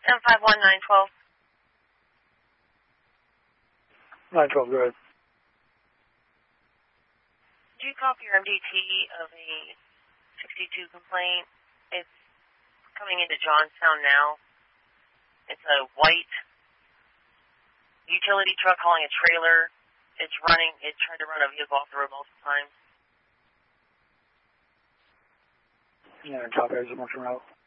751-912. 912, go ahead. Do you copy your MDT of a 62 complaint? It's coming into Johnstown now. It's a white utility truck hauling a trailer. It tried to run a vehicle off the road multiple times. Yeah, copy, I just want to know.